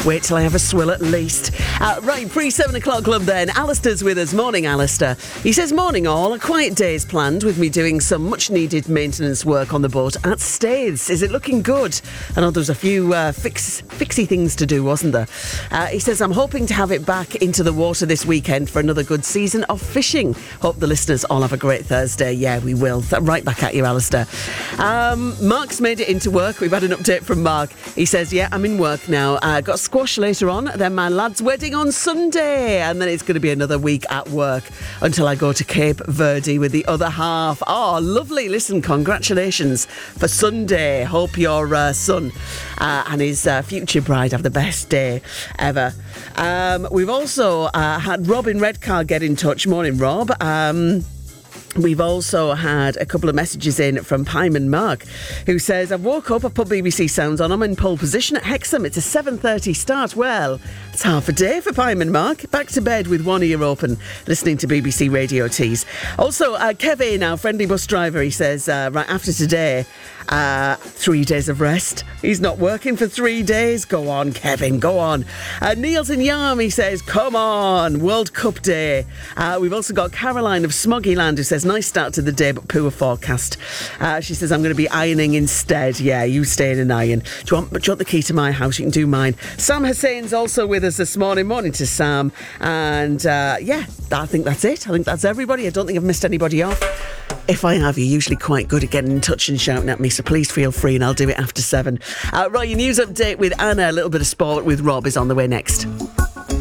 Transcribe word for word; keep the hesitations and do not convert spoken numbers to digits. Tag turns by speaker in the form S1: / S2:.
S1: Wait till I have a swill at least. Uh, right, pre seven o'clock club then. Alistair's with us. Morning, Alistair. He says, morning all. A quiet day is planned with me doing some much needed maintenance work on the boat at Staithes. Is it looking good? I know there was a few uh, fix, fixy things to do, wasn't there? Uh, he says, I'm hoping to have it back into the water this weekend for another good season of fishing. Hope the listeners all have a great Thursday. Yeah, we will. Th- right back at you, Alistair. Um, Mark's made it into work. We've had an update from Mark. He says, yeah, I'm in work now. Uh, got squash later on, then my lad's wedding on Sunday, and then it's going to be another week at work until I go to Cape Verde with the other half. Oh, lovely. Listen, congratulations for Sunday. Hope your uh, son uh, and his uh, future bride have the best day ever. Um, we've also uh, had Rob in Redcar get in touch. Morning, Rob. Um... We've also had a couple of messages in from Pyman Mark, who says, I've woke up, I put B B C Sounds on, I'm in pole position at Hexham, it's a seven thirty start. Well, it's half a day for Pyman Mark. Back to bed with one ear open, listening to B B C Radio Tees. Also, uh, Kevin, our friendly bus driver, he says, uh, right after today, uh, three days of rest. He's not working for three days. Go on, Kevin, go on. Uh, Niels in Yarm, he says, come on, World Cup Day. Uh, we've also got Caroline of Smoggyland, who says, nice start to the day, but poor forecast. Uh, she says, I'm going to be ironing instead. Yeah, you stay in and iron. Do you, want, do you want the key to my house? You can do mine. Sam Hussein's also with us this morning. Morning to Sam. And uh, yeah, I think that's it. I think that's everybody. I don't think I've missed anybody off. If I have, you're usually quite good at getting in touch and shouting at me, so please feel free and I'll do it after seven. Uh, right, your news update with Anna, a little bit of sport with Rob is on the way next.